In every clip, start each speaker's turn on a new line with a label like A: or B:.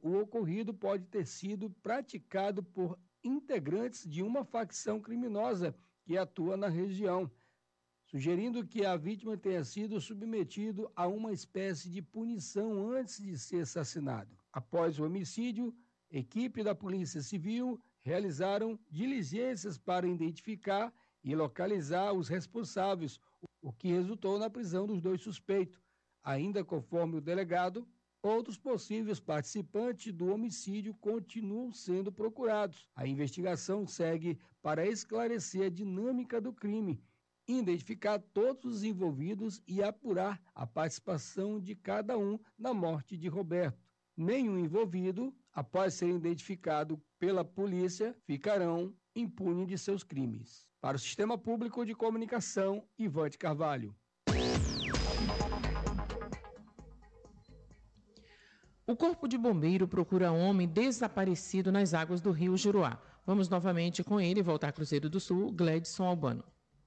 A: o ocorrido pode ter sido praticado por integrantes de uma facção criminosa que atua na região, sugerindo que a vítima tenha sido submetido a uma espécie de punição antes de ser assassinado. Após o homicídio, equipe da Polícia Civil realizaram diligências para identificar e localizar os responsáveis, o que resultou na prisão dos 2 suspeitos. Ainda conforme o delegado, outros possíveis participantes do homicídio continuam sendo procurados. A investigação segue para esclarecer a dinâmica do crime, identificar todos os envolvidos e apurar a participação de cada um na morte de Roberto. Nenhum envolvido, após ser identificado pela polícia, ficarão impunes de seus crimes. Para o Sistema Público de Comunicação, Ivante Carvalho.
B: O Corpo de Bombeiro procura homem desaparecido nas águas do rio Juruá. Vamos novamente com ele voltar a Cruzeiro do Sul, Gledson Albano.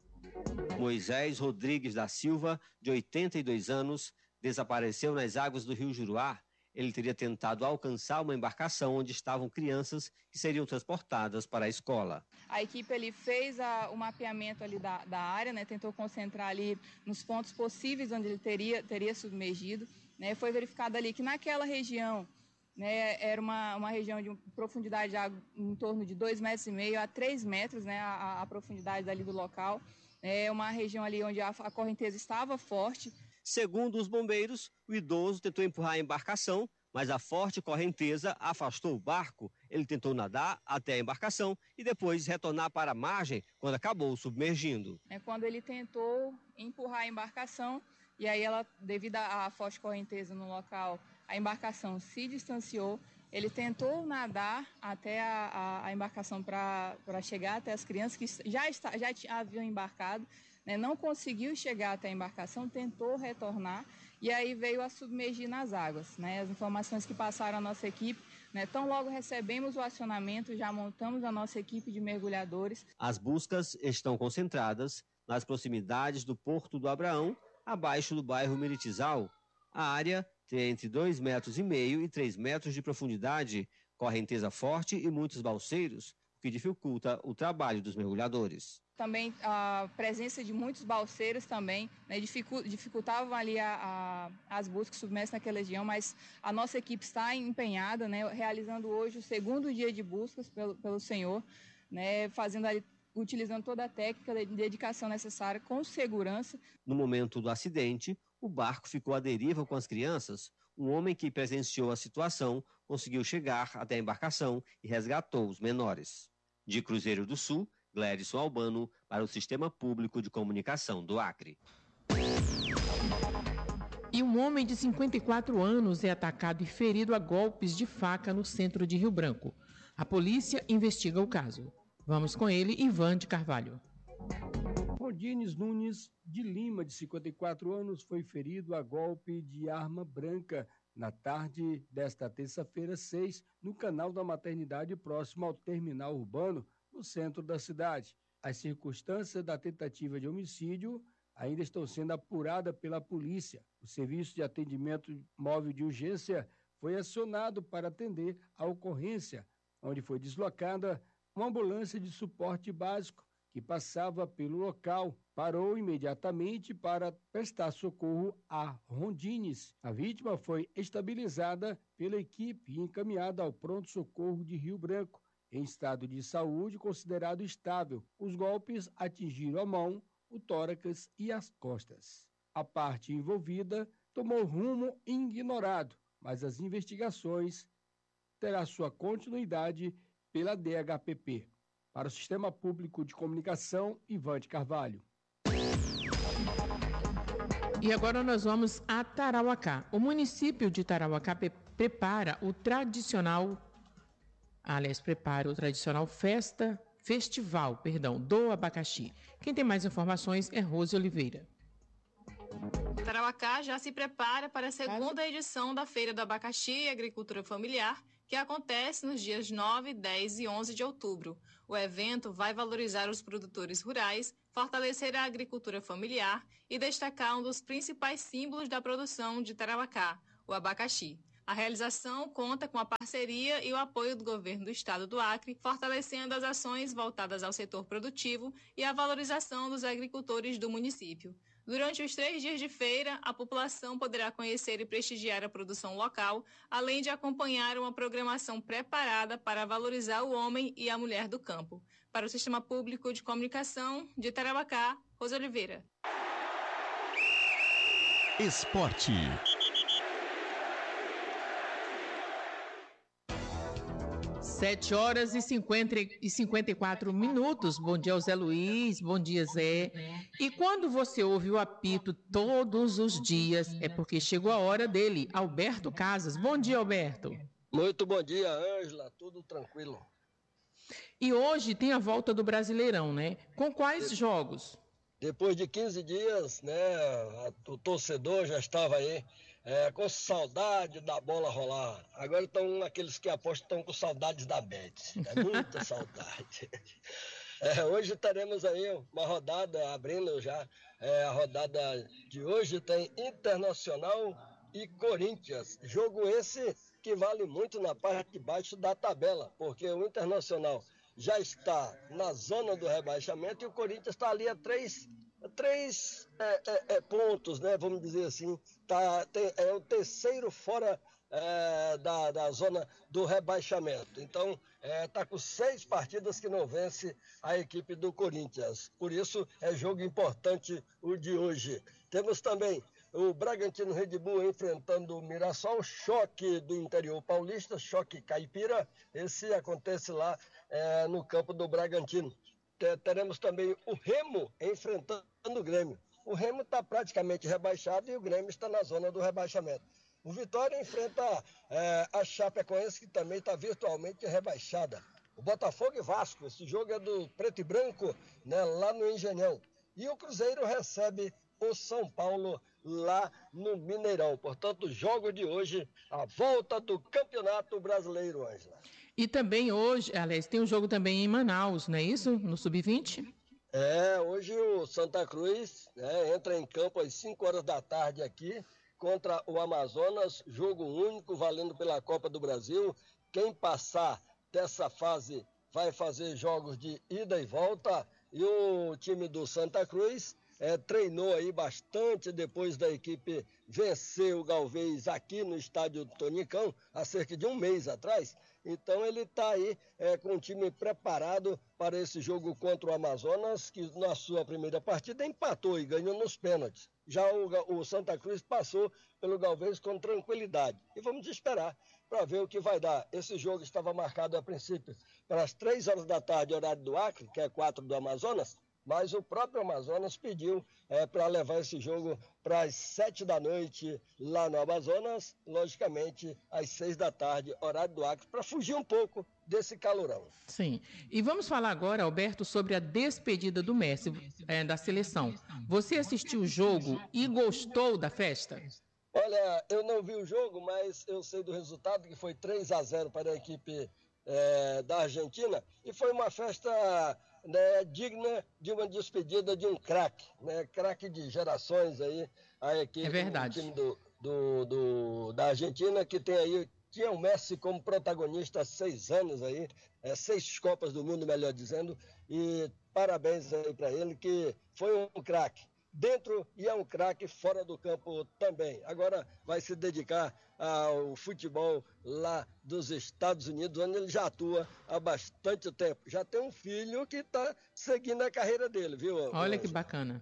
C: Moisés Rodrigues da Silva, de 82 anos, desapareceu nas águas do rio Juruá. Ele teria tentado alcançar uma embarcação onde estavam crianças que seriam transportadas para a escola.
D: A equipe ali fez o mapeamento ali da área, né, tentou concentrar ali nos pontos possíveis onde ele teria submergido. Né, foi verificado ali que naquela região, né, era uma região de profundidade de água em torno de 2,5 metros a 3 metros, né, a profundidade dali do local. É uma região ali onde a correnteza estava forte.
C: Segundo os bombeiros, o idoso tentou empurrar a embarcação, mas a forte correnteza afastou o barco. Ele tentou nadar até a embarcação e depois retornar para a margem quando acabou submergindo.
D: Quando ele tentou empurrar a embarcação, e aí devido à forte correnteza no local, a embarcação se distanciou. Ele tentou nadar até a embarcação para chegar até as crianças que já haviam embarcado, né? Não conseguiu chegar até a embarcação, tentou retornar e aí veio a submergir nas águas. Né? As informações que passaram à nossa equipe, né? Tão logo recebemos o acionamento, já montamos a nossa equipe de mergulhadores.
C: As buscas estão concentradas nas proximidades do Porto do Abraão, abaixo do bairro Miritizal. A área tem entre 2,5 metros e 3 metros de profundidade, correnteza forte e muitos balseiros, o que dificulta o trabalho dos mergulhadores.
D: Também a presença de muitos balseiros também, né, dificultavam ali as buscas submersas naquela região, mas a nossa equipe está empenhada, né, realizando hoje o 2º dia de buscas pelo Senhor, né, utilizando toda a técnica de dedicação necessária com segurança.
C: No momento do acidente, o barco ficou à deriva com as crianças. Um homem que presenciou a situação conseguiu chegar até a embarcação e resgatou os menores. De Cruzeiro do Sul, Gledson Albano, para o Sistema Público de Comunicação do Acre.
B: E um homem de 54 anos é atacado e ferido a golpes de faca no centro de Rio Branco. A polícia investiga o caso. Vamos com ele, Ivante Carvalho.
A: Rodines Nunes de Lima, de 54 anos, foi ferido a golpe de arma branca na tarde desta terça-feira 6, no canal da Maternidade próximo ao terminal urbano, no centro da cidade. As circunstâncias da tentativa de homicídio ainda estão sendo apuradas pela polícia. O Serviço de Atendimento Móvel de Urgência foi acionado para atender a ocorrência, onde foi deslocada uma ambulância de suporte básico que passava pelo local, parou imediatamente para prestar socorro a Rondines. A vítima foi estabilizada pela equipe e encaminhada ao pronto-socorro de Rio Branco, em estado de saúde considerado estável. Os golpes atingiram a mão, o tórax e as costas. A parte envolvida tomou rumo ignorado, mas as investigações terão sua continuidade pela DHPP. Para o Sistema Público de Comunicação, Ivante Carvalho.
B: E agora nós vamos a Tarauacá. O município de Tarauacá prepara o tradicional festival do abacaxi. Quem tem mais informações é Rose Oliveira.
E: Tarauacá já se prepara para a segunda edição da Feira do Abacaxi e Agricultura Familiar, que acontece nos dias 9, 10 e 11 de outubro. O evento vai valorizar os produtores rurais, fortalecer a agricultura familiar e destacar um dos principais símbolos da produção de Tarauacá, o abacaxi. A realização conta com a parceria e o apoio do governo do estado do Acre, fortalecendo as ações voltadas ao setor produtivo e à valorização dos agricultores do município. Durante os 3 dias de feira, a população poderá conhecer e prestigiar a produção local, além de acompanhar uma programação preparada para valorizar o homem e a mulher do campo. Para o Sistema Público de Comunicação de Tarabacá, Rosa Oliveira.
F: Esporte.
B: Sete horas e 54 minutos. Bom dia, Zé Luiz. Bom dia, Zé. E quando você ouve o apito todos os dias, é porque chegou a hora dele, Alberto Casas. Bom dia, Alberto.
G: Muito bom dia, Ângela. Tudo tranquilo.
B: E hoje tem a volta do Brasileirão, né? Com quais jogos?
G: Depois de 15 dias, né, o torcedor já estava aí com saudade da bola rolar. Agora estão aqueles que apostam estão com saudades da Bet. Muita saudade. Hoje teremos aí uma rodada, abrindo já a rodada de hoje, tem Internacional e Corinthians. Jogo esse que vale muito na parte de baixo da tabela, porque o Internacional já está na zona do rebaixamento e o Corinthians está ali a três pontos, né? Vamos dizer assim, é o terceiro fora da zona do rebaixamento. Então, está com 6 partidas que não vence a equipe do Corinthians. Por isso, é jogo importante o de hoje. Temos também o Bragantino Red Bull enfrentando o Mirassol, choque do interior paulista, choque caipira. Esse acontece lá no campo do Bragantino. Teremos também o Remo enfrentando o Grêmio. O Remo está praticamente rebaixado e o Grêmio está na zona do rebaixamento. O Vitória enfrenta a Chapecoense, que também está virtualmente rebaixada. O Botafogo e Vasco, esse jogo é do preto e branco, né, lá no Engenhão. E o Cruzeiro recebe o São Paulo lá no Mineirão. Portanto, o jogo de hoje, a volta do Campeonato Brasileiro, Ângela.
B: E também hoje, aliás, tem um jogo também em Manaus, não é isso? No Sub-20?
G: Hoje o Santa Cruz entra em campo às 5 horas da tarde aqui contra o Amazonas, jogo único valendo pela Copa do Brasil. Quem passar dessa fase vai fazer jogos de ida e volta e o time do Santa Cruz treinou aí bastante depois da equipe vencer o Galvez aqui no estádio Tonicão há cerca de um mês atrás. Então ele está aí com o time preparado para esse jogo contra o Amazonas, que na sua primeira partida empatou e ganhou nos pênaltis. Já o Santa Cruz passou pelo Galvez com tranquilidade. E vamos esperar para ver o que vai dar. Esse jogo estava marcado a princípio para as 3 horas da tarde, horário do Acre, que é 4 do Amazonas, mas o próprio Amazonas pediu para levar esse jogo para as 7 da noite lá no Amazonas, logicamente às 6 da tarde, horário do Acre, para fugir um pouco desse calorão.
B: Sim. E vamos falar agora, Alberto, sobre a despedida do Messi da seleção. Você assistiu o jogo e gostou da festa?
G: Olha, eu não vi o jogo, mas eu sei do resultado, que foi 3-0 para a equipe da Argentina, e foi uma festa digna de uma despedida de um craque, né? Craque de gerações aí, a equipe,
B: é verdade.
G: O time da Argentina, que tinha o Messi como protagonista há 6 anos aí, 6 Copas do Mundo, melhor dizendo, e parabéns aí para ele, que foi um craque dentro e é um craque fora do campo também. Agora vai se dedicar ao futebol lá dos Estados Unidos, onde ele já atua há bastante tempo. Já tem um filho que está seguindo a carreira dele, viu?
B: Olha que bacana.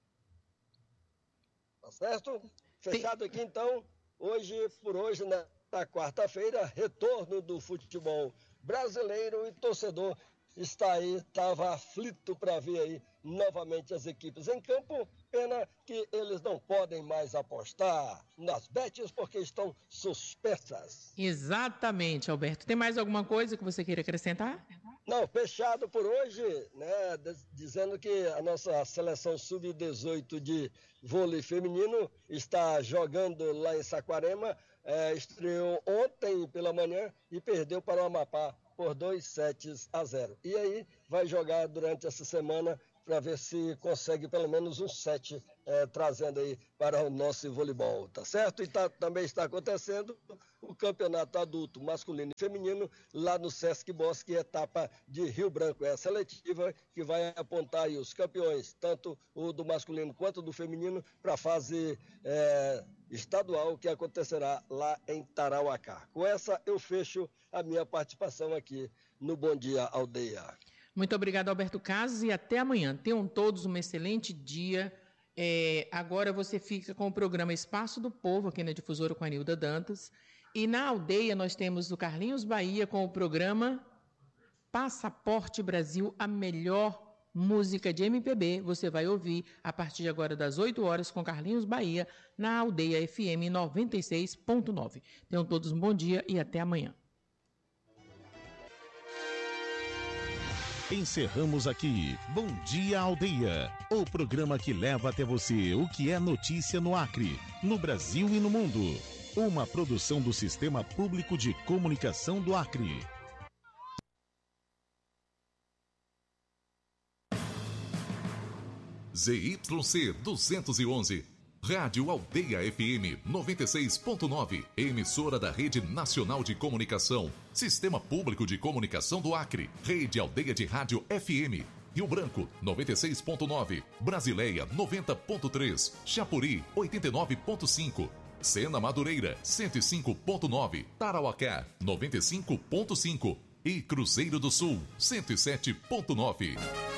G: Tá certo? Fechado aqui então, por hoje, na quarta-feira, retorno do futebol brasileiro, e torcedor estava aflito para ver aí novamente as equipes em campo. Pena que eles não podem mais apostar nas bets porque estão suspensas.
B: Exatamente, Alberto. Tem mais alguma coisa que você queira acrescentar?
G: Não, fechado por hoje, né? Dizendo que a nossa seleção sub-18 de vôlei feminino está jogando lá em Saquarema, estreou ontem pela manhã e perdeu para o Amapá por 2-0. E aí vai jogar durante essa semana para ver se consegue pelo menos um 7 trazendo aí para o nosso voleibol, tá certo? E também está acontecendo o campeonato adulto masculino e feminino lá no Sesc Bosque, etapa de Rio Branco. É a seletiva que vai apontar aí os campeões, tanto o do masculino quanto do feminino, para a fase estadual que acontecerá lá em Tarauacá. Com essa eu fecho a minha participação aqui no Bom Dia Aldeia.
B: Muito obrigado, Alberto Casos, e até amanhã. Tenham todos um excelente dia. Agora você fica com o programa Espaço do Povo, aqui na Difusora com a Nilda Dantas. E na aldeia nós temos o Carlinhos Bahia com o programa Passaporte Brasil, a melhor música de MPB. Você vai ouvir a partir de agora das 8 horas com Carlinhos Bahia na Aldeia FM 96.9. Tenham todos um bom dia e até amanhã.
F: Encerramos aqui Bom Dia Aldeia, o programa que leva até você o que é notícia no Acre, no Brasil e no mundo. Uma produção do Sistema Público de Comunicação do Acre.
H: ZYC 211, Rádio Aldeia FM 96.9, emissora da Rede Nacional de Comunicação, Sistema Público de Comunicação do Acre, Rede Aldeia de Rádio FM, Rio Branco 96.9, Brasileia 90.3, Chapuri 89.5, Sena Madureira 105.9, Tarauacá 95.5 e Cruzeiro do Sul 107.9.